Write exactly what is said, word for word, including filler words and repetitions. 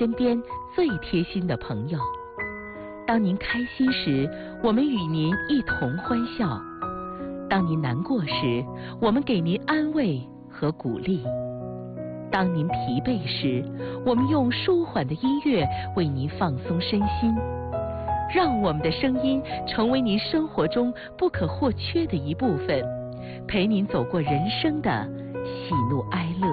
身边最贴心的朋友。当您开心时，我们与您一同欢笑；当您难过时，我们给您安慰和鼓励；当您疲惫时，我们用舒缓的音乐为您放松身心。让我们的声音成为您生活中不可或缺的一部分，陪您走过人生的喜怒哀乐。